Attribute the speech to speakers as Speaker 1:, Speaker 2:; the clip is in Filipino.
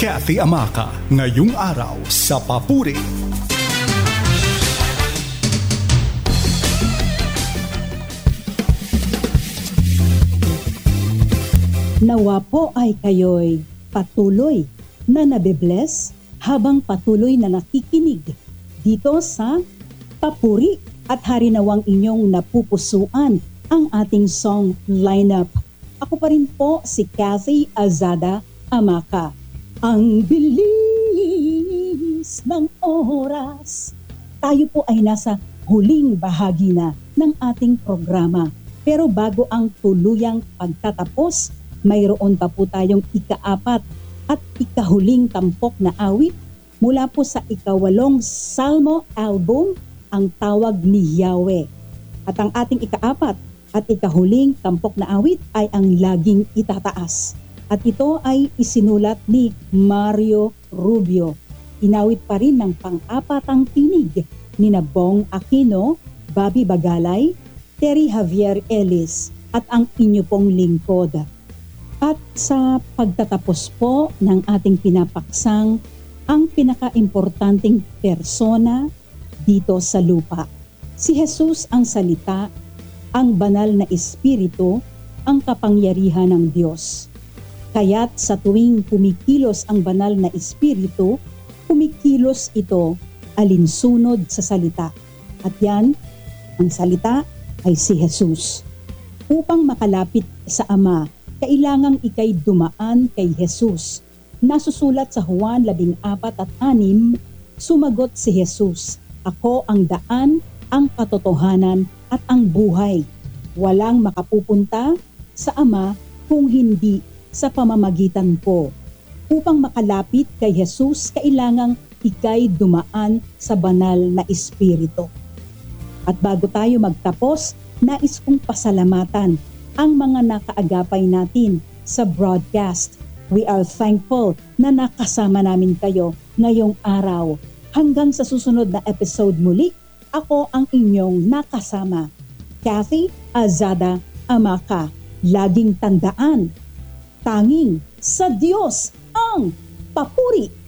Speaker 1: Kathy Amaka, ngayong araw sa Papuri.
Speaker 2: Nawa po ay kayo'y patuloy na nabibless habang patuloy na nakikinig dito sa Papuri at harinawang inyong napupusuan ang ating song lineup. Ako pa rin po si Kathy Azada Amaka. Ang bilis ng oras. Tayo po ay nasa huling bahagi na ng ating programa. Pero bago ang tuluyang pagtatapos, mayroon pa po tayong ika-4 at ikahuling tampok na awit mula po sa ika-8 Salmo album, Ang Tawag ni Yahweh. At ang ating ika-4 at ikahuling tampok na awit ay Ang Laging Itataas. At ito ay isinulat ni Mario Rubio. Inawit pa rin ng pang-apatang tinig ni Bong Aquino, Bobby Bagalay, Terry Javier Ellis at ang inyo pong lingkod. At sa pagtatapos po ng ating pinapaksang ang pinaka-importanting persona dito sa lupa. Si Jesus ang salita, ang banal na espiritu, ang kapangyarihan ng Diyos. Kaya't sa tuwing kumikilos ang banal na espiritu, kumikilos ito alinsunod sa salita. At yan, ang salita ay si Jesus. Upang makalapit sa Ama, kailangang ikay dumaan kay Jesus. Nasusulat sa Juan 14:6, sumagot si Jesus, "Ako ang daan, ang katotohanan at ang buhay. Walang makapupunta sa Ama kung hindi sa pamamagitan ko." Upang makalapit kay Jesus, kailangang ikay dumaan sa banal na espiritu. At bago tayo magtapos, nais kong pasalamatan ang mga nakaagapay natin sa broadcast. We are thankful na nakasama namin kayo ngayong araw. Hanggang sa susunod na episode muli, ako ang inyong nakasama, Kathy Azada Amaka. Laging tandaan, tanging sa Diyos ang papuri.